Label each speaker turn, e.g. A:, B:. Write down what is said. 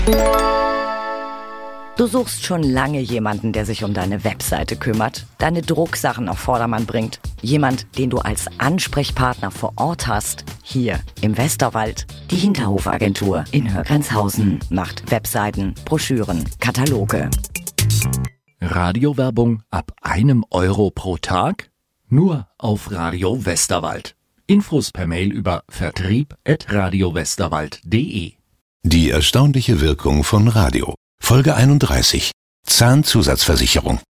A: Du suchst schon lange jemanden, der sich um deine Webseite kümmert, deine Drucksachen auf Vordermann bringt. Jemand, den du als Ansprechpartner vor Ort hast. Hier im Westerwald. Die Hinterhofagentur in Hörgrenzhausen macht Webseiten, Broschüren, Kataloge.
B: Radiowerbung ab 1 Euro pro Tag? Nur auf Radio Westerwald. Infos per Mail über vertrieb@radiowesterwald.de.
C: Die erstaunliche Wirkung von Radio. Folge 31. Zahnzusatzversicherung.